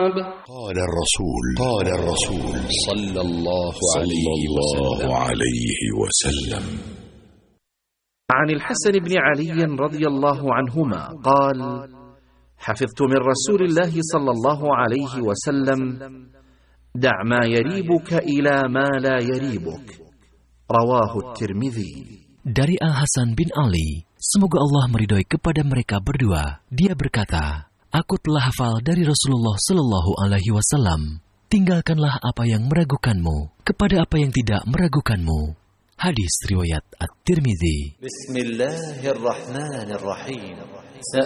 قال الرسول صلى الله عليه وسلم. عن الحسن بن علي رضي الله عنهما قال: حفظت من رسول الله صلى الله عليه وسلم: دع ما يريبك إلى ما لا يريبك. رواه الترمذي. Dari Al-Hasan bin Ali, semoga Allah meridhoi kepada mereka berdua, dia berkata, aku telah hafal dari Rasulullah Sallallahu Alaihi Wasallam, tinggalkanlah apa yang meragukanmu kepada apa yang tidak meragukanmu. Hadis riwayat At-Tirmidzi. Bismillahirrahmanirrahim.